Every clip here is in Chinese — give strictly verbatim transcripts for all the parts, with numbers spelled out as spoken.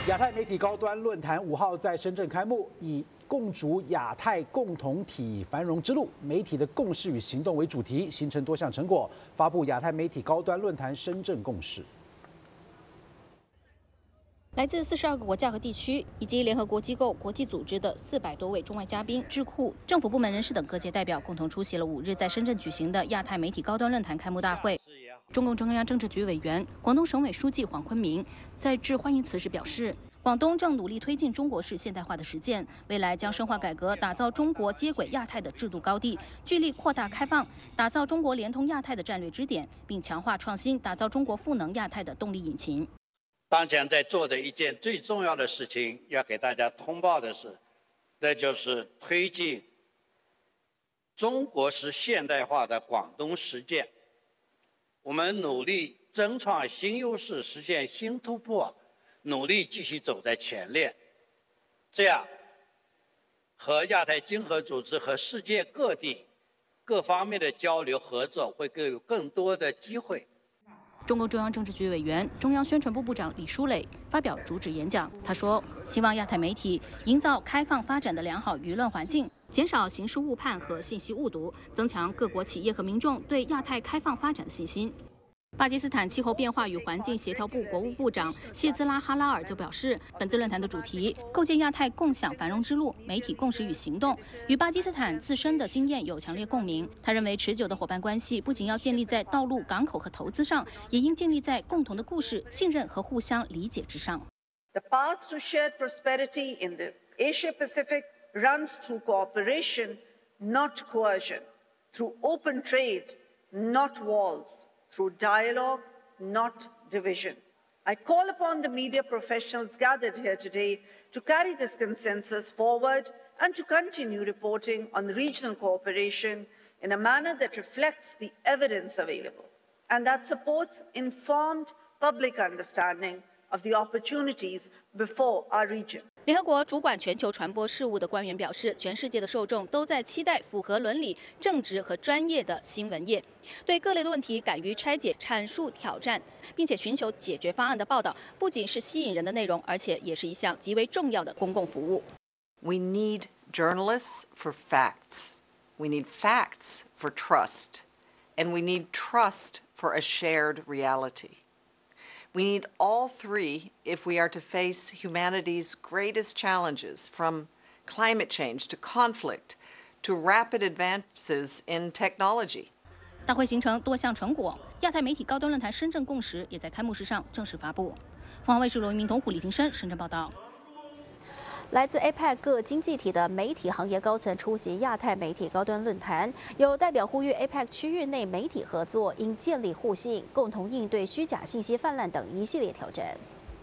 亚太媒体高端论坛五号在深圳开幕，以共筑亚太共同体繁荣之路，媒体的共识与行动为主题，形成多项成果，发布亚太媒体高端论坛深圳共识。 来自四十二个国家和地区，以及联合国机构、国际组织的四百多位中外嘉宾、智库、政府部门人士等各界代表，共同出席了五日在深圳举行的亚太媒体高端论坛开幕大会。中共中央政治局委员、广东省委书记黄坤明在致欢迎词时表示，广东正努力推进中国式现代化的实践，未来将深化改革，打造中国接轨亚太的制度高地，聚力扩大开放，打造中国连通亚太的战略支点，并强化创新，打造中国赋能亚太的动力引擎。 当前在做的一件最重要的事情，要给大家通报的是，那就是推进中国式现代化的广东实践。我们努力争创新优势，实现新突破，努力继续走在前列，这样和亚太经合组织和世界各地各方面的交流合作会更有更多的机会。 中共中央政治局委员、中央宣传部部长李书磊发表主旨演讲，他说：“希望亚太媒体营造开放发展的良好舆论环境，减少形式误判和信息误读，增强各国企业和民众对亚太开放发展的信心。”巴基斯坦气候变化与环境协调部国务部长谢兹拉哈拉尔就表示，本次论坛的主题“构建亚太共享繁荣之路：媒体共识与行动”与巴基斯坦自身的经验有强烈共鸣。他认为，持久的伙伴关系不仅要建立在道路、港口和投资上，也应建立在共同的故事、信任和互相理解之上。 The path to shared prosperity in the Asia-Pacific runs through cooperation, not coercion, through open trade, not walls.Through dialogue, not division. I call upon the media professionals gathered here today to carry this consensus forward and to continue reporting on regional cooperation in a manner that reflects the evidence available and that supports informed public understanding of the opportunities before our region. 联合国主管全球传播事务的官员表示，全世界的受众都在期待符合伦理、正直和专业的新闻业，对各类的问题敢于拆解、阐述挑战，并且寻求解决方案的报道，不仅是吸引人的内容，而且也是一项极为重要的公共服务。 We need journalists for facts. We need facts for trust. And we need trust for a shared reality.We need all three if we are to face humanity's greatest challenges, from climate change to conflict to rapid advances in technology. 大会形成多项成果，亚太媒体高端论坛深圳共识也在开幕式上正式发布。凤凰卫视罗一鸣、童虎、李庭生深圳报道。 来自 A P E C 各经济体的媒体行业高层出席亚太媒体高端论坛，有代表呼吁 A P E C 区域内媒体合作应建立互信，共同应对虚假信息泛滥等一系列挑战。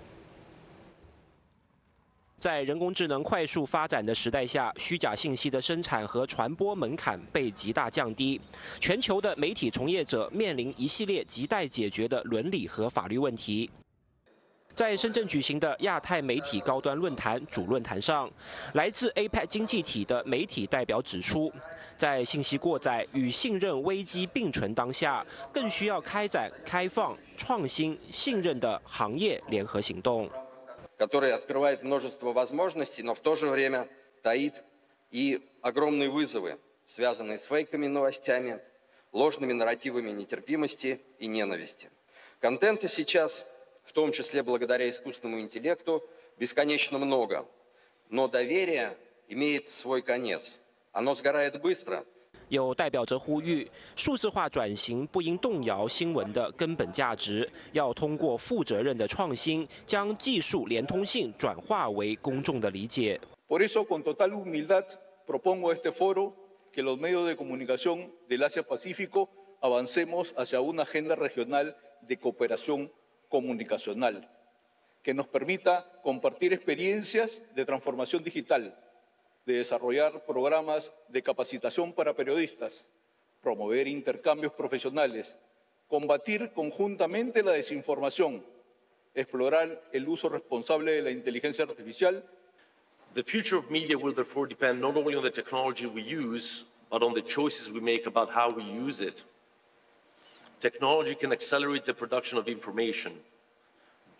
在人工智能快速发展的时代下，虚假信息的生产和传播门槛被极大降低，全球的媒体从业者面临一系列亟待解决的伦理和法律问题。在深圳举行的亚太媒体高端论坛主论坛上，来自 A P E C 经济体的媒体代表指出，在信息过载与信任危机并存当下，更需要开展开放、创新、信任的行业联合行动。 который открывает множество возможностей, но в то же время таит и огромные вызовы, связанные с фейковыми новостями, ложными нарративами нетерпимости и ненависти. Контента сейчас, в том числе благодаря искусственному интеллекту, бесконечно много, но доверие имеет свой конец. Оно сгорает быстро. 有代表则呼吁，数字化转型不应动摇新闻的根本价值，要通过负责任的创新，将技术连通性转化为公众的理解。 Por eso, con total humildad, propongo a este foro que los medios de comunicación del Asia-Pacífico avancemos hacia una agenda regional de cooperación comunicacional, que nos permita compartir experiencias de transformación digital.de desarrollar programas de capacitación para periodistas, promover intercambios profesionales, combatir conjuntamente la desinformación, explorar el uso responsable de la inteligencia artificial. The future of media will therefore depend not only on the technology we use, but on the choices we make about how we use it. Technology can accelerate the production of information,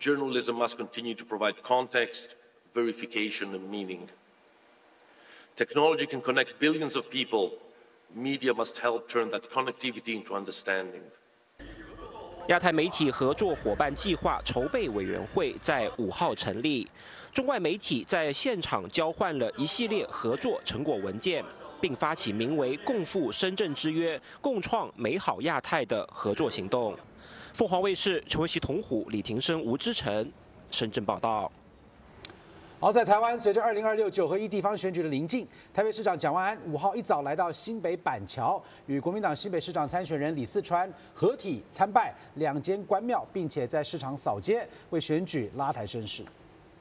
journalism must continue to provide context, verification, and meaning. Technology can connect billions of people. Media must help turn that connectivity into understanding. 亚太媒体合作伙伴计划筹备委员会在五号成立，中外媒体在现场交换了一系列合作成果文件，并发起名为“共赴深圳之约，共创美好亚太”的合作行动。凤凰卫视陈维熙、童虎、李庭生、吴之成，深圳报道。 好，在台湾，随着二零二六九合一地方选举的临近，台北市长蒋万安五号一早来到新北板桥，与国民党新北市长参选人李四川合体参拜两间关庙，并且在市场扫街，为选举拉抬声势。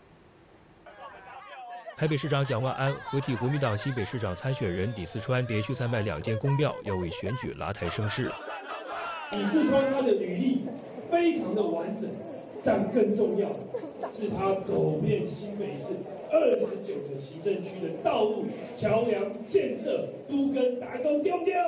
台北市长蒋万安合体国民党新北市长参选人李四川连续参拜两间公庙，要为选举拉抬声势。 李四川他的履历非常的完整，但更重要。 是他走遍新北市二十九个行政区的道路、桥梁建设，都跟打工丢丢。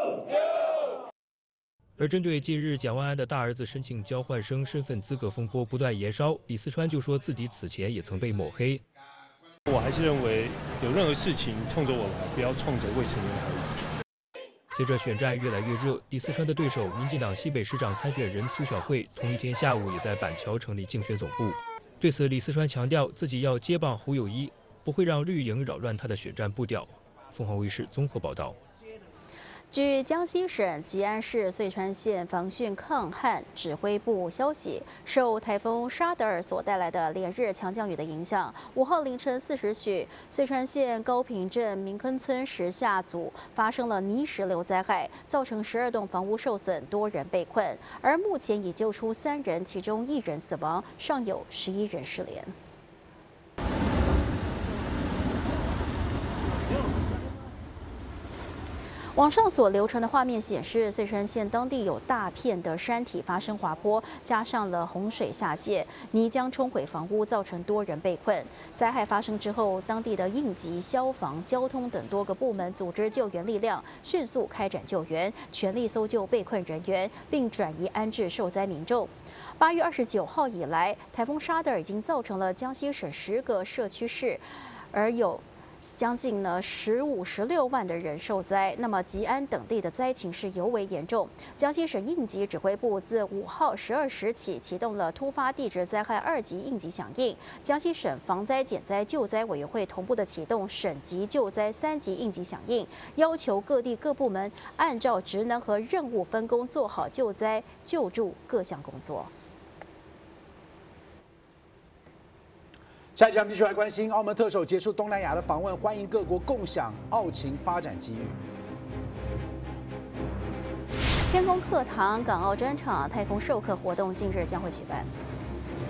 而针对近日蒋万安的大儿子申请交换生身份资格风波不断延烧，李四川就说自己此前也曾被抹黑。 我还是认为有任何事情冲着我来，不要冲着未成年的孩子。 随着选战越来越热，李四川的对手民进党新北市长参选人苏小慧，同一天下午也在板桥成立竞选总部。 对此，李四川强调自己要接棒胡友一，不会让绿营扰乱他的选战步调。凤凰卫视综合报道。 据江西省吉安市遂川县防汛抗旱指挥部消息，受台风沙德尔所带来的连日强降雨的影响，五号凌晨四时许，遂川县高坪镇民坑村石下组发生了泥石流灾害，造成十二栋房屋受损，多人被困。而目前已救出三人，其中一人死亡，尚有十一人失联。 网上所流传的画面显示，遂川县当地有大片的山体发生滑坡，加上了洪水下泄，泥浆冲毁房屋，造成多人被困。灾害发生之后，当地的应急、消防、交通等多个部门组织救援力量，迅速开展救援，全力搜救被困人员，并转移安置受灾民众。八月二十九号以来，台风沙德尔已经造成了江西省十个社区市，而有 将近呢十五十六万的人受灾，那么吉安等地的灾情是尤为严重。江西省应急指挥部自五号十二时起启动了突发地质灾害二级应急响应，江西省防灾减灾救灾委员会同步的启动省级救灾三级应急响应，要求各地各部门按照职能和任务分工，做好救灾救助各项工作。 下一集我们继续来关心澳门特首结束东南亚的访问，欢迎各国共享澳情发展机遇。 天空课堂港澳专场太空授课活动近日将会举办。